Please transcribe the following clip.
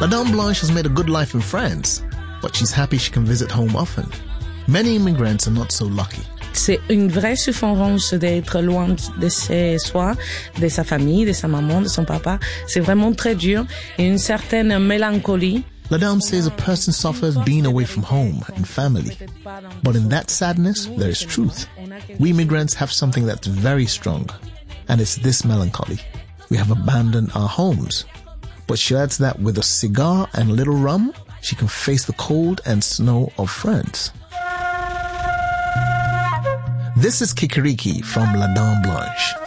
La Dame Blanche has made a good life in France, but she's happy she can visit home often. Many immigrants are not so lucky. C'est une vraie souffrance d'être loin de chez soi, de sa famille, de sa maman, de son papa. C'est vraiment très dur et une certaine mélancolie. La Dame says a person suffers being away from home and family. But in that sadness, there is truth. We immigrants have something that's very strong, and it's this melancholy. We have abandoned our homes. But she adds that with a cigar and a little rum, she can face the cold and snow of France. This is Kikiriki from La Dame Blanche.